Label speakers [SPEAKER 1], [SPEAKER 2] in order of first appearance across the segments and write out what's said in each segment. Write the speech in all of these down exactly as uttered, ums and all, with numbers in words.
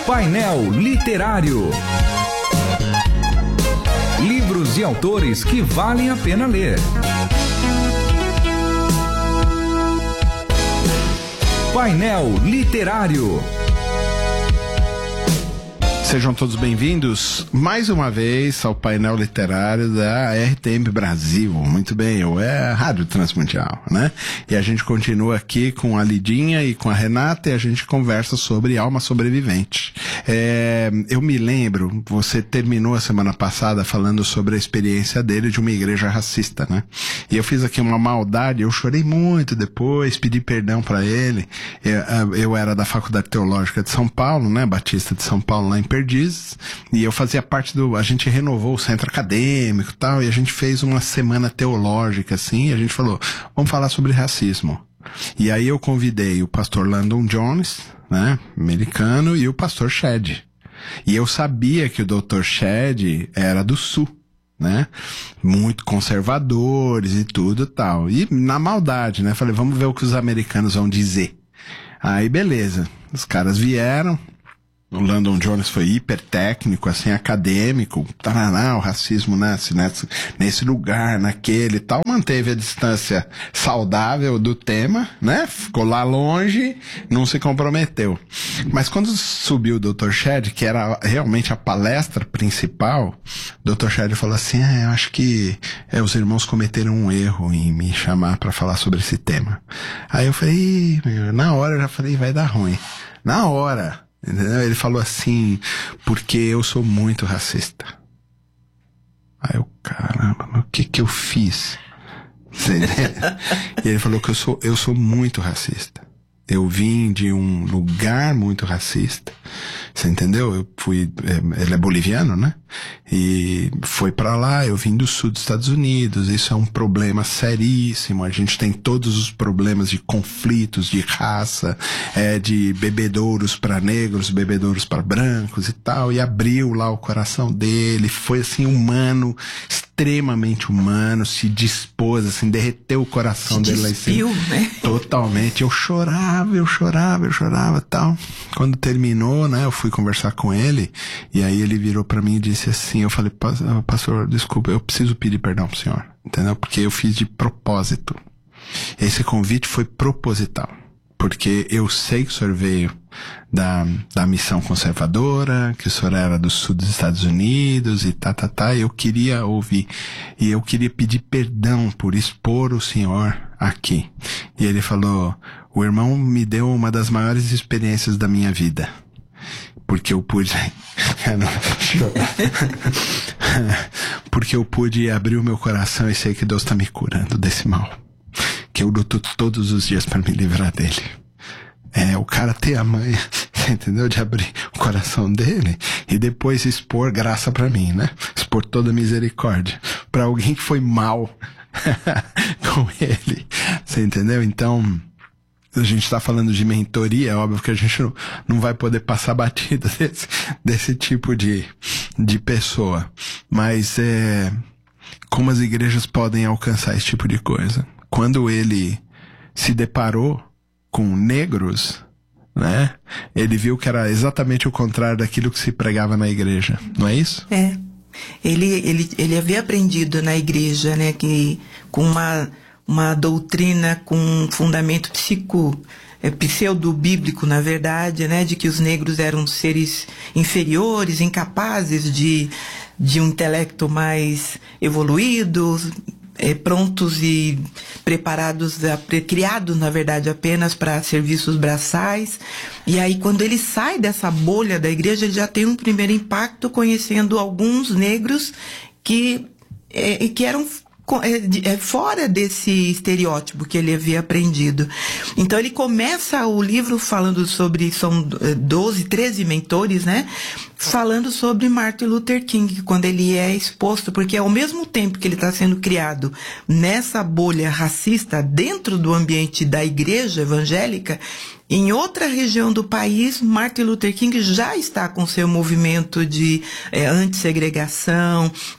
[SPEAKER 1] Painel Literário. Livros de autores que valem a pena ler. Painel Literário.
[SPEAKER 2] Sejam todos bem-vindos mais uma vez ao painel literário da R T M Brasil. Muito bem, eu é a Rádio Transmundial, né? E a gente continua aqui com a Lidinha e com a Renata e a gente conversa sobre Alma Sobrevivente. É, eu me lembro, você terminou a semana passada falando sobre a experiência dele de uma igreja racista, né? E eu fiz aqui uma maldade, eu chorei muito depois, pedi perdão pra ele. Eu, eu era da Faculdade Teológica de São Paulo, né? Batista de São Paulo, lá em Perdizes, e eu fazia parte do... A gente renovou o centro acadêmico e tal, e a gente fez uma semana teológica, assim, e a gente falou, vamos falar sobre racismo. E aí eu convidei o pastor Landon Jones, né, americano, e o pastor Shed. E eu sabia que o doutor Shed era do Sul, né, muito conservadores e tudo e tal. E na maldade, né, falei, vamos ver o que os americanos vão dizer. Aí beleza, os caras vieram. O Landon Jones foi hiper técnico, assim, acadêmico, taraná, o racismo nasce nesse, nesse lugar, naquele e tal, manteve a distância saudável do tema, né? Ficou lá longe, não se comprometeu. Mas quando subiu o doutor Shed, que era realmente a palestra principal, o doutor Shed falou assim, ah, eu acho que é, os irmãos cometeram um erro em me chamar para falar sobre esse tema. Aí eu falei, meu, na hora eu já falei, vai dar ruim. Na hora. Entendeu? Ele falou assim, porque eu sou muito racista. Aí eu, caramba, mas o que que eu fiz? E ele falou que eu sou, eu sou muito racista. Eu vim de um lugar muito racista. Você entendeu? Eu fui... Ele é boliviano, né? E foi pra lá, eu vim do sul dos Estados Unidos. Isso é um problema seríssimo. A gente tem todos os problemas de conflitos, de raça, é, de bebedouros pra negros, bebedouros pra brancos e tal. E abriu lá o coração dele. Foi assim, humano, extremamente humano. Se dispôs, assim, derreteu o coração
[SPEAKER 3] se
[SPEAKER 2] dele
[SPEAKER 3] despiu,
[SPEAKER 2] lá em cima.
[SPEAKER 3] Né?
[SPEAKER 2] Totalmente. Eu chorava, eu chorava, eu chorava e tal. Quando terminou, né, eu fui conversar com ele, e aí ele virou pra mim e disse assim, eu falei, pastor, desculpa, eu preciso pedir perdão pro senhor, entendeu? Porque eu fiz de propósito. Esse convite foi proposital, porque eu sei que o senhor veio da, da missão conservadora, que o senhor era do sul dos Estados Unidos e tá, tá, tá, eu queria ouvir, e eu queria pedir perdão por expor o senhor aqui. E ele falou, o irmão me deu uma das maiores experiências da minha vida. Porque eu pude... Porque eu pude abrir o meu coração e sei que Deus está me curando desse mal. Que eu luto todos os dias para me livrar dele. É, o cara ter a manha, entendeu? De abrir o coração dele e depois expor graça para mim, né? Expor toda a misericórdia para alguém que foi mal com ele. Você entendeu? Então... A gente está falando de mentoria, é óbvio que a gente não, não vai poder passar batida desse, desse tipo de, de pessoa. Mas é, como as igrejas podem alcançar esse tipo de coisa? Quando ele se deparou com negros, né? Ele viu que era exatamente o contrário daquilo que se pregava na igreja, não é isso?
[SPEAKER 3] É. Ele, ele, ele havia aprendido na igreja, né, que com uma... uma doutrina com fundamento psico, é, pseudo-bíblico, na verdade, né, de que os negros eram seres inferiores, incapazes de, de um intelecto mais evoluído, é, prontos e preparados, a, criados, na verdade, apenas para serviços braçais. E aí, quando ele sai dessa bolha da igreja, ele já tem um primeiro impacto conhecendo alguns negros que, é, que eram... É, fora desse estereótipo que ele havia aprendido. Então ele começa o livro falando sobre, são doze, treze mentores, né? Falando sobre Martin Luther King, quando ele é exposto, porque ao mesmo tempo que ele está sendo criado nessa bolha racista dentro do ambiente da igreja evangélica, em outra região do país, Martin Luther King já está com seu movimento de é, antissegregação,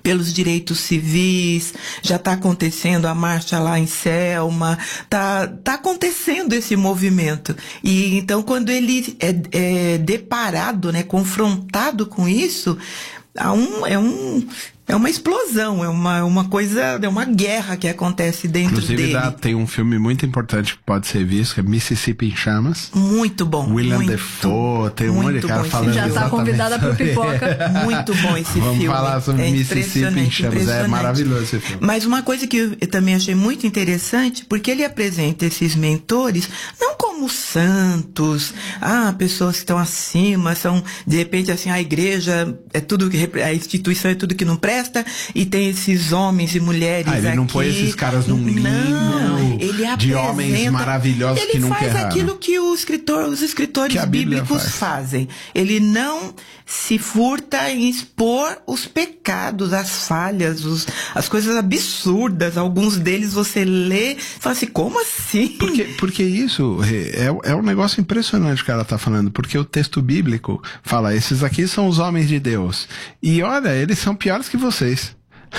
[SPEAKER 3] pelos direitos civis, já está acontecendo a marcha lá em Selma, tá, tá acontecendo esse movimento. E então, quando ele é, é deparado, né, confrontado com isso, há um, é um... É uma explosão, é uma, uma coisa, é uma guerra que acontece dentro
[SPEAKER 2] Inclusive,
[SPEAKER 3] dele.
[SPEAKER 2] Inclusive, tem um filme muito importante que pode ser visto, que é Mississippi em Chamas.
[SPEAKER 3] Muito bom.
[SPEAKER 2] William
[SPEAKER 3] muito,
[SPEAKER 2] Dafoe, tem um monte de cara falando.
[SPEAKER 4] Já está convidada para pipoca.
[SPEAKER 3] Muito bom esse
[SPEAKER 2] Vamos
[SPEAKER 3] filme.
[SPEAKER 2] Vamos falar sobre
[SPEAKER 3] é
[SPEAKER 2] Mississippi em Chamas, é maravilhoso esse filme.
[SPEAKER 3] Mas uma coisa que eu também achei muito interessante, porque ele apresenta esses mentores, não como santos, ah, pessoas que estão acima, são, de repente, assim, a igreja é tudo que, a instituição é tudo que não presta, e tem esses homens e mulheres
[SPEAKER 2] ah, ele
[SPEAKER 3] aqui.
[SPEAKER 2] não põe esses caras num limbo
[SPEAKER 3] não, ele
[SPEAKER 2] de homens maravilhosos que nunca erraram.
[SPEAKER 3] Ele faz aquilo que o escritor, os escritores bíblicos faz. fazem. Ele não se furta em expor os pecados, as falhas, os, as coisas absurdas. Alguns deles você lê e fala assim, como assim?
[SPEAKER 2] Porque, porque isso é, é um negócio impressionante que ela está falando, porque o texto bíblico fala, esses aqui são os homens de Deus. E olha, eles são piores que vocês.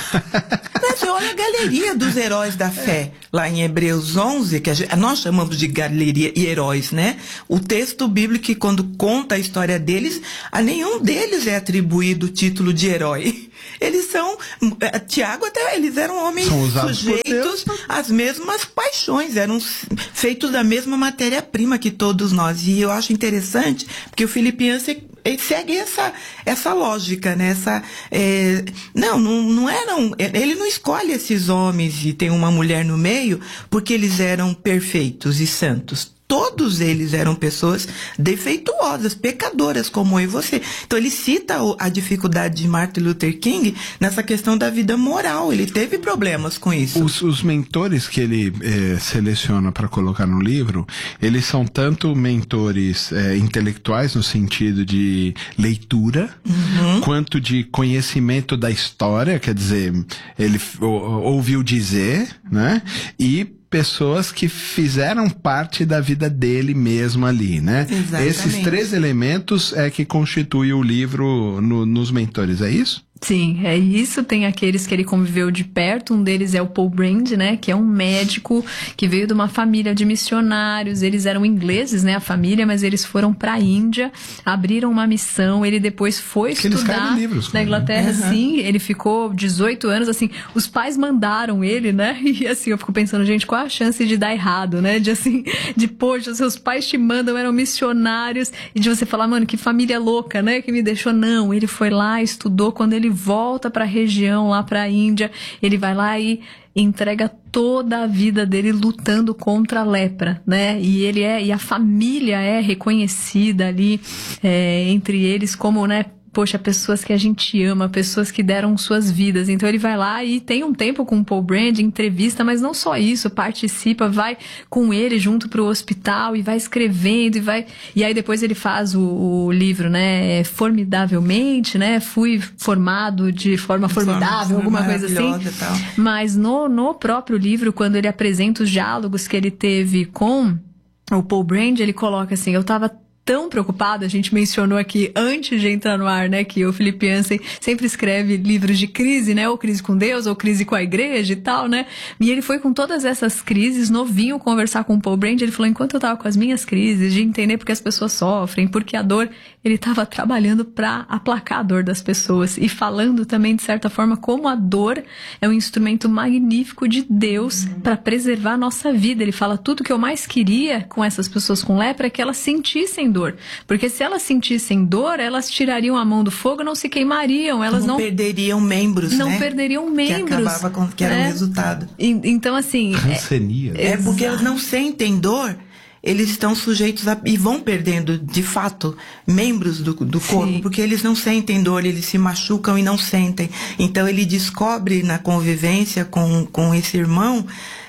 [SPEAKER 3] Você olha a galeria dos heróis da fé, lá em Hebreus onze, que a gente, nós chamamos de galeria e heróis, né? O texto bíblico, quando conta a história deles, a nenhum deles é atribuído o título de herói. Eles são, Tiago até, eles eram homens sujeitos às mesmas paixões, eram feitos da mesma matéria-prima que todos nós. E eu acho interessante, porque o Filipenses ele segue essa, essa lógica, né? Essa, é, não, não, não eram, ele não escolhe esses homens e tem uma mulher no meio porque eles eram perfeitos e santos. Todos eles eram pessoas defeituosas, pecadoras, como eu e você. Então ele cita a dificuldade de Martin Luther King nessa questão da vida moral. Ele teve problemas com isso.
[SPEAKER 2] Os, os mentores que ele eh, seleciona para colocar no livro, eles são tanto mentores eh, intelectuais, no sentido de leitura, uhum. quanto de conhecimento da história, quer dizer, ele ouviu dizer, né? E pessoas que fizeram parte da vida dele mesmo ali, né?
[SPEAKER 3] Exatamente.
[SPEAKER 2] Esses três elementos é que constituem o livro no, nos mentores, é isso?
[SPEAKER 4] Sim, é isso. Tem aqueles que ele conviveu de perto. Um deles é o Paul Brand, né? Que é um médico que veio de uma família de missionários. Eles eram ingleses, né? A família, mas eles foram para a Índia, abriram uma missão. Ele depois foi que estudar
[SPEAKER 2] livros,
[SPEAKER 4] na Inglaterra, uhum. sim. Ele ficou dezoito anos, assim. Os pais mandaram ele, né? E assim, eu fico pensando, gente, qual a chance de dar errado, né? De assim, de poxa, seus pais te mandam, eram missionários. E de você falar, mano, que família louca, né? Que me deixou. Não, ele foi lá, estudou. Quando ele volta para a região, lá para a Índia, ele vai lá e entrega toda a vida dele lutando contra a lepra, né? E ele é, e a família é reconhecida ali é, entre eles como, né? Poxa, pessoas que a gente ama, pessoas que deram suas vidas. Então ele vai lá e tem um tempo com o Paul Brand, entrevista, mas não só isso, participa, vai com ele junto pro hospital e vai escrevendo e vai... E aí depois ele faz o, o livro, né, formidavelmente, né, fui formado de forma formidável, alguma coisa assim.
[SPEAKER 3] Tal.
[SPEAKER 4] Mas no, no próprio livro, quando ele apresenta os diálogos que ele teve com o Paul Brand, ele coloca assim, eu tava tão preocupado, a gente mencionou aqui antes de entrar no ar, né, que o Filipenses sempre escreve livros de crise, né, ou crise com Deus, ou crise com a igreja e tal, né, e ele foi com todas essas crises, novinho, conversar com o Paul Brand, ele falou, enquanto eu tava com as minhas crises, de entender porque as pessoas sofrem, porque a dor, ele tava trabalhando pra aplacar a dor das pessoas, e falando também, de certa forma, como a dor é um instrumento magnífico de Deus para preservar a nossa vida. Ele fala, tudo que eu mais queria com essas pessoas com lepra é que elas sentissem dor. Porque se elas sentissem dor, elas tirariam a mão do fogo, não se queimariam, elas não...
[SPEAKER 3] Não perderiam membros,
[SPEAKER 4] Não
[SPEAKER 3] né?
[SPEAKER 4] perderiam membros.
[SPEAKER 3] Que acabava com... que era
[SPEAKER 4] né?
[SPEAKER 3] o resultado.
[SPEAKER 4] E, então, assim...
[SPEAKER 2] Rancenia.
[SPEAKER 3] É, é porque elas não sentem dor, eles estão sujeitos a... E vão perdendo, de fato, membros do, do corpo, Sim. porque eles não sentem dor, eles se machucam e não sentem. Então, ele descobre na convivência com, com esse irmão...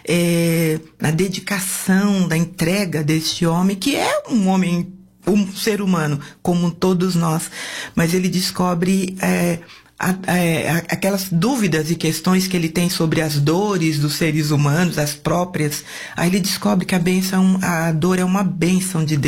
[SPEAKER 3] É, na dedicação, da entrega deste homem, que é um homem, um ser humano, como todos nós, mas ele descobre é, a, a, aquelas dúvidas e questões que ele tem sobre as dores dos seres humanos, as próprias. Aí ele descobre que a bênção, a dor é uma bênção de Deus.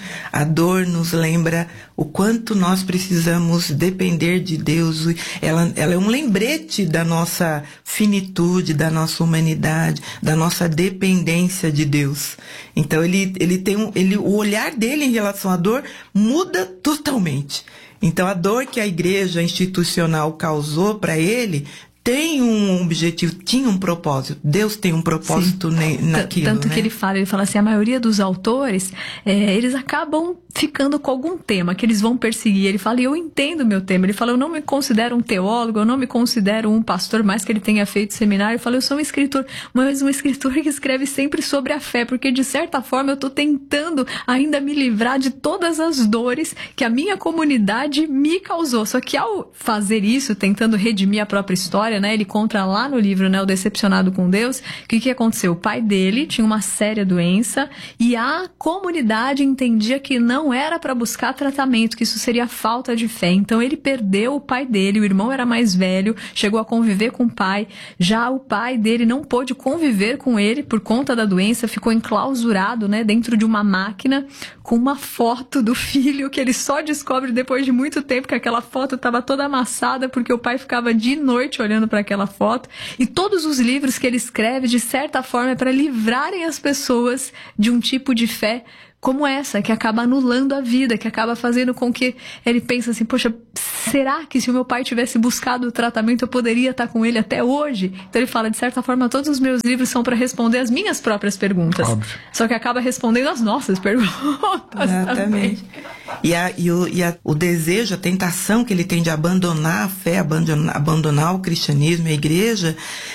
[SPEAKER 3] A dor nos lembra o quanto nós precisamos depender de Deus. Ela, ela é um lembrete da nossa finitude, da nossa humanidade, da nossa dependência de Deus. Então ele, ele tem um, ele, o olhar dele em relação à dor muda totalmente. Então a dor que a igreja institucional causou para ele tem um objetivo, tinha um propósito. Deus tem um propósito ne, naquilo.
[SPEAKER 4] Tanto
[SPEAKER 3] né?
[SPEAKER 4] que ele fala, ele fala assim, a maioria dos autores, é, eles acabam ficando com algum tema que eles vão perseguir. Ele fala, e eu entendo meu tema. Ele fala, eu não me considero um teólogo, eu não me considero um pastor, mais que ele tenha feito seminário. Ele fala, eu sou um escritor, mas um escritor que escreve sempre sobre a fé, porque de certa forma eu estou tentando ainda me livrar de todas as dores que a minha comunidade me causou. Só que ao fazer isso, tentando redimir a própria história, né, ele conta lá no livro, né, O Decepcionado com Deus, que o que aconteceu? O pai dele tinha uma séria doença e a comunidade entendia que não era para buscar tratamento, que isso seria falta de fé. Então ele perdeu o pai dele, o irmão era mais velho, chegou a conviver com o pai, já o pai dele não pôde conviver com ele por conta da doença, ficou enclausurado, né, dentro de uma máquina com uma foto do filho que ele só descobre depois de muito tempo que aquela foto estava toda amassada porque o pai ficava de noite olhando para aquela foto. E todos os livros que ele escreve, de certa forma, é para livrarem as pessoas de um tipo de fé como essa, que acaba anulando a vida, que acaba fazendo com que ele pense assim, poxa, será que se o meu pai tivesse buscado o tratamento eu poderia estar com ele até hoje? Então ele fala, de certa forma, todos os meus livros são para responder as minhas próprias perguntas.
[SPEAKER 2] Óbvio.
[SPEAKER 4] Só que acaba respondendo as nossas perguntas.
[SPEAKER 3] Exatamente. E, a, e, o, e a, o desejo, a tentação que ele tem de abandonar a fé, abandonar, abandonar o cristianismo, a igreja,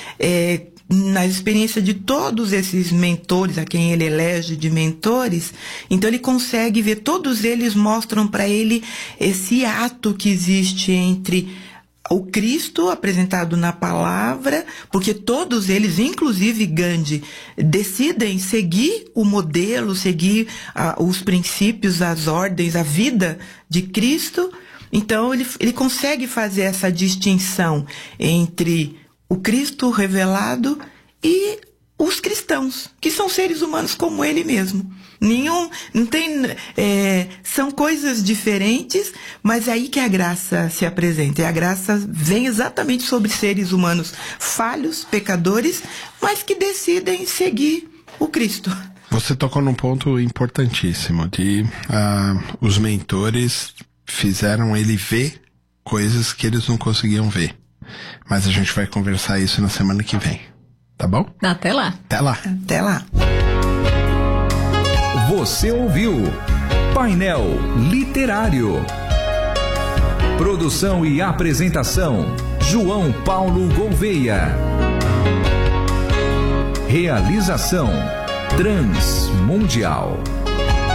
[SPEAKER 3] é, na experiência de todos esses mentores, a quem ele elege de mentores, então ele consegue ver, todos eles mostram para ele esse ato que existe entre o Cristo apresentado na palavra, porque todos eles, inclusive Gandhi, decidem seguir o modelo, seguir uh, os princípios, as ordens, a vida de Cristo. Então ele, ele consegue fazer essa distinção entre o Cristo revelado e os cristãos, que são seres humanos como ele mesmo. Nenhum, não tem, é, são coisas diferentes, mas é aí que a graça se apresenta. E a graça vem exatamente sobre seres humanos falhos, pecadores, mas que decidem seguir o Cristo.
[SPEAKER 2] Você tocou num ponto importantíssimo, de uh, os mentores fizeram ele ver coisas que eles não conseguiam ver. Mas a gente vai conversar isso na semana que vem, tá bom?
[SPEAKER 4] Até lá.
[SPEAKER 2] Até lá.
[SPEAKER 3] Até lá.
[SPEAKER 1] Você ouviu Painel Literário. Produção e apresentação, João Paulo Gouveia. Realização, Transmundial.